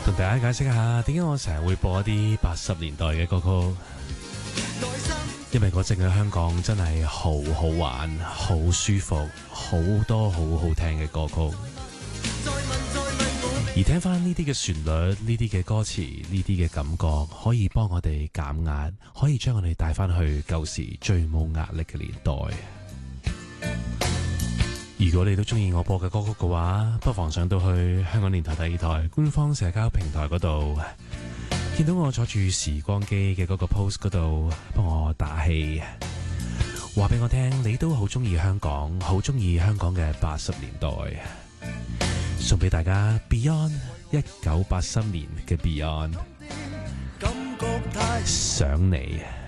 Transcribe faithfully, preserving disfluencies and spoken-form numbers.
同大家解釋下點解我成日會播一啲八十年代嘅歌曲，因為嗰陣嘅香港真係好好玩、好舒服、好多好好聽嘅歌曲。而聽翻呢啲嘅旋律、呢啲嘅歌詞、呢啲嘅感覺，可以幫我哋減壓，可以將我哋帶翻去舊時最冇壓力嘅年代。如果你都中意我播嘅歌曲嘅話，不妨上到去香港電台第二台官方社交平台嗰度，見到我坐住時光機嘅嗰個 post 嗰度，幫我打氣，話俾我聽你都好中意香港，好中意香港嘅八十年代。送俾大家 Beyond 一九八三年嘅 Beyond 想你。